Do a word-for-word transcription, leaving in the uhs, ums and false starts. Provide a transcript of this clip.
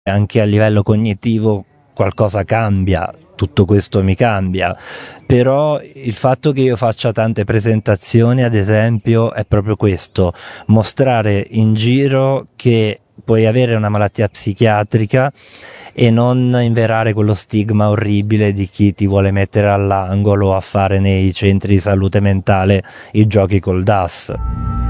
anche a livello cognitivo qualcosa cambia, tutto questo mi cambia, però il fatto che io faccia tante presentazioni, ad esempio, è proprio questo: mostrare in giro che puoi avere una malattia psichiatrica e non inverare quello stigma orribile di chi ti vuole mettere all'angolo a fare nei centri di salute mentale i giochi col D A S.